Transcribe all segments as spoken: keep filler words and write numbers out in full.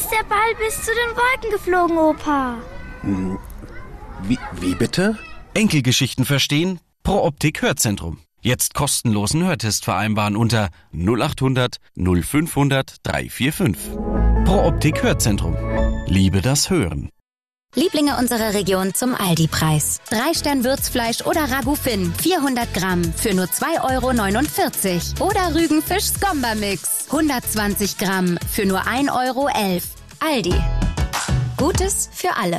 ist der Ball bis zu den Wolken geflogen, Opa. Hm, wie, wie bitte? Enkelgeschichten verstehen? Pro Optik Hörzentrum. Jetzt kostenlosen Hörtest vereinbaren unter null acht hundert null fünfhundert dreihundertfünfundvierzig. Pro Optik Hörzentrum. Liebe das Hören. Lieblinge unserer Region zum Aldi-Preis. Drei-Stern-Würzfleisch oder Ragout Finn, vierhundert Gramm für nur zwei Euro neunundvierzig. Oder Rügenfisch-Skomba-Mix, hundertzwanzig Gramm für nur ein Euro elf. Aldi. Gutes für alle.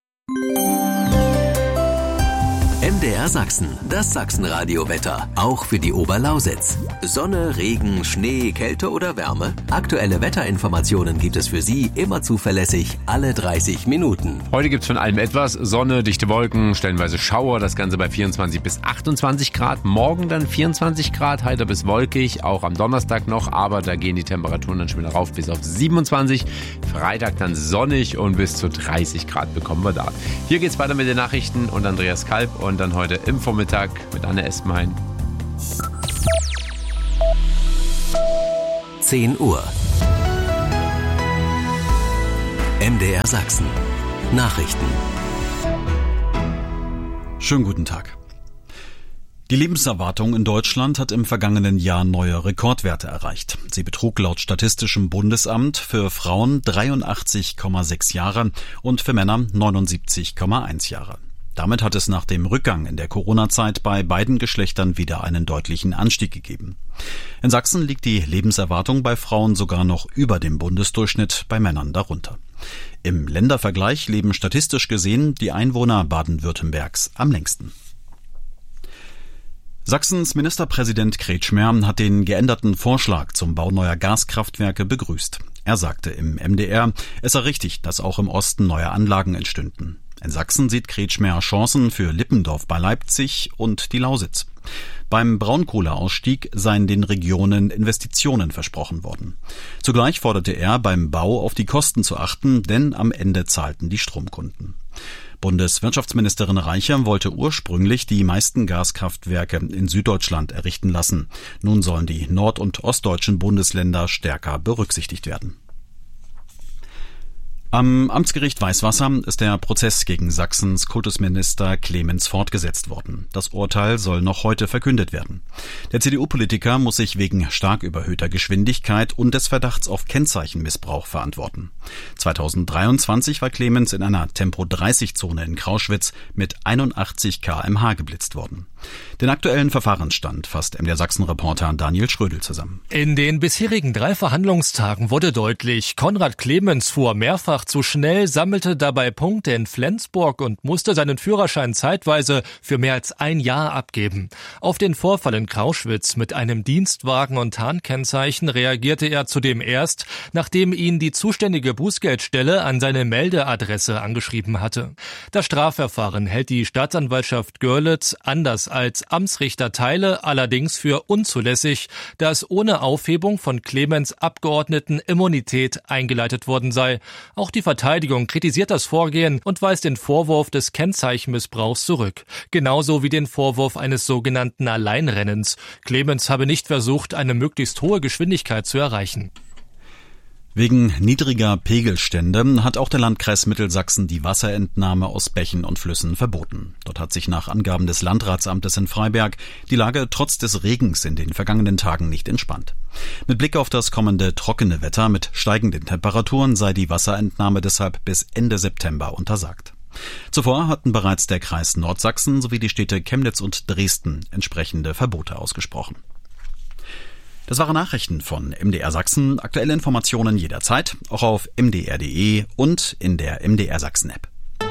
M D R Sachsen, das Sachsenradio-Wetter, auch für die Oberlausitz. Sonne, Regen, Schnee, Kälte oder Wärme? Aktuelle Wetterinformationen gibt es für Sie immer zuverlässig alle dreißig Minuten. Heute gibt's von allem etwas. Sonne, dichte Wolken, stellenweise Schauer, das Ganze bei vierundzwanzig bis achtundzwanzig Grad. Morgen dann vierundzwanzig Grad, heiter bis wolkig, auch am Donnerstag noch, aber da gehen die Temperaturen dann schon wieder rauf bis auf siebenundzwanzig. Freitag dann sonnig und bis zu dreißig Grad bekommen wir da. Hier geht's weiter mit den Nachrichten und Andreas Kalb und dann heute im Vormittag mit Anne Espenhain. zehn Uhr. M D R Sachsen. Nachrichten. Schönen guten Tag. Die Lebenserwartung in Deutschland hat im vergangenen Jahr neue Rekordwerte erreicht. Sie betrug laut Statistischem Bundesamt für Frauen dreiundachtzig Komma sechs Jahre und für Männer neunundsiebzig Komma eins Jahre. Damit hat es nach dem Rückgang in der Corona-Zeit bei beiden Geschlechtern wieder einen deutlichen Anstieg gegeben. In Sachsen liegt die Lebenserwartung bei Frauen sogar noch über dem Bundesdurchschnitt, bei Männern darunter. Im Ländervergleich leben statistisch gesehen die Einwohner Baden-Württembergs am längsten. Sachsens Ministerpräsident Kretschmer hat den geänderten Vorschlag zum Bau neuer Gaskraftwerke begrüßt. Er sagte im M D R, es sei richtig, dass auch im Osten neue Anlagen entstünden. In Sachsen sieht Kretschmer Chancen für Lippendorf bei Leipzig und die Lausitz. Beim Braunkohleausstieg seien den Regionen Investitionen versprochen worden. Zugleich forderte er, beim Bau auf die Kosten zu achten, denn am Ende zahlten die Stromkunden. Bundeswirtschaftsministerin Reicher wollte ursprünglich die meisten Gaskraftwerke in Süddeutschland errichten lassen. Nun sollen die nord- und ostdeutschen Bundesländer stärker berücksichtigt werden. Am Amtsgericht Weißwasser ist der Prozess gegen Sachsens Kultusminister Clemens fortgesetzt worden. Das Urteil soll noch heute verkündet werden. Der C D U-Politiker muss sich wegen stark überhöhter Geschwindigkeit und des Verdachts auf Kennzeichenmissbrauch verantworten. zweitausenddreiundzwanzig war Clemens in einer Tempo dreißig Zone in Krauschwitz mit einundachtzig Kilometer pro Stunde geblitzt worden. Den aktuellen Verfahrensstand fasst M D R Sachsen-Reporter Daniel Schrödel zusammen. In den bisherigen drei Verhandlungstagen wurde deutlich, Konrad Clemens fuhr mehrfach zu schnell, sammelte dabei Punkte in Flensburg und musste seinen Führerschein zeitweise für mehr als ein Jahr abgeben. Auf den Vorfall in Krauschwitz mit einem Dienstwagen und Tarnkennzeichen reagierte er zudem erst, nachdem ihn die zuständige Bußgeldstelle an seine Meldeadresse angeschrieben hatte. Das Strafverfahren hält die Staatsanwaltschaft Görlitz anders als Amtsrichter Theile allerdings für unzulässig, da es ohne Aufhebung von Clemens Abgeordnetenimmunität eingeleitet worden sei. Auch die Verteidigung kritisiert das Vorgehen und weist den Vorwurf des Kennzeichenmissbrauchs zurück. Genauso wie den Vorwurf eines sogenannten Alleinrennens. Clemens habe nicht versucht, eine möglichst hohe Geschwindigkeit zu erreichen. Wegen niedriger Pegelstände hat auch der Landkreis Mittelsachsen die Wasserentnahme aus Bächen und Flüssen verboten. Dort hat sich nach Angaben des Landratsamtes in Freiberg die Lage trotz des Regens in den vergangenen Tagen nicht entspannt. Mit Blick auf das kommende trockene Wetter mit steigenden Temperaturen sei die Wasserentnahme deshalb bis Ende September untersagt. Zuvor hatten bereits der Kreis Nordsachsen sowie die Städte Chemnitz und Dresden entsprechende Verbote ausgesprochen. Das waren Nachrichten von M D R Sachsen. Aktuelle Informationen jederzeit, auch auf m d r punkt d e und in der M D R Sachsen App.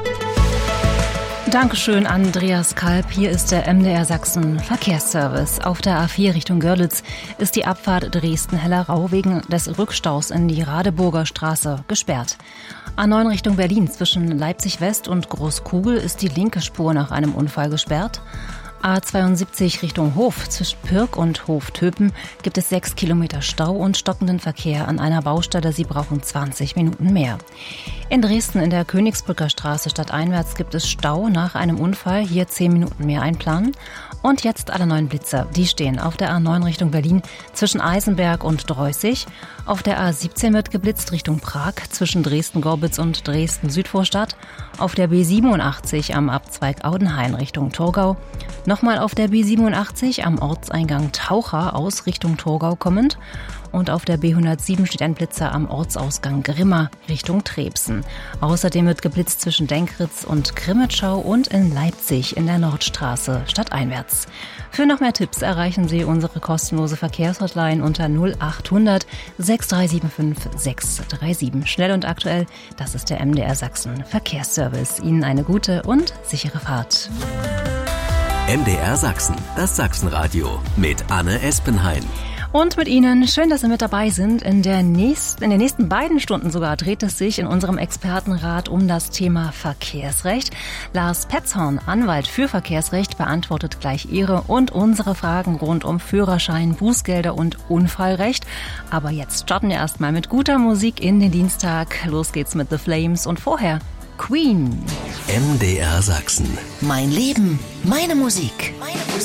Dankeschön, Andreas Kalb. Hier ist der M D R Sachsen Verkehrsservice. Auf der A vier Richtung Görlitz ist die Abfahrt Dresden-Hellerau wegen des Rückstaus in die Radeburger Straße gesperrt. A neun Richtung Berlin zwischen Leipzig West und Großkugel ist die linke Spur nach einem Unfall gesperrt. A zweiundsiebzig Richtung Hof. Zwischen Pirk und Hof-Töpen gibt es sechs Kilometer Stau und stockenden Verkehr an einer Baustelle. Sie brauchen zwanzig Minuten mehr. In Dresden in der Königsbrücker Straße stadteinwärts gibt es Stau nach einem Unfall. Hier zehn Minuten mehr einplanen. Und jetzt alle neuen Blitzer. Die stehen auf der A neun Richtung Berlin zwischen Eisenberg und Dreußig. Auf der A siebzehn wird geblitzt Richtung Prag zwischen Dresden-Gorbitz und Dresden-Südvorstadt. Auf der B siebenundachtzig am Abzweig Audenhain Richtung Torgau. Nochmal auf der B siebenundachtzig am Ortseingang Taucher aus Richtung Torgau kommend. Und auf der B hundertsieben steht ein Blitzer am Ortsausgang Grimma Richtung Trebsen. Außerdem wird geblitzt zwischen Denkritz und Grimmitschau und in Leipzig in der Nordstraße stadteinwärts. Für noch mehr Tipps erreichen Sie unsere kostenlose Verkehrshotline unter null achthundert sechs drei sieben fünf sechs drei sieben. Schnell und aktuell, das ist der M D R Sachsen Verkehrsservice. Ihnen eine gute und sichere Fahrt. M D R Sachsen, das Sachsenradio mit Anne Espenhain. Und mit Ihnen, schön, dass Sie mit dabei sind. In, der nächsten, in den nächsten beiden Stunden sogar dreht es sich in unserem Expertenrat um das Thema Verkehrsrecht. Lars Petzhorn, Anwalt für Verkehrsrecht, beantwortet gleich Ihre und unsere Fragen rund um Führerschein, Bußgelder und Unfallrecht. Aber jetzt starten wir erstmal mit guter Musik in den Dienstag. Los geht's mit The Flames und vorher Queen. M D R Sachsen. Mein Leben, meine Musik. Meine Musik.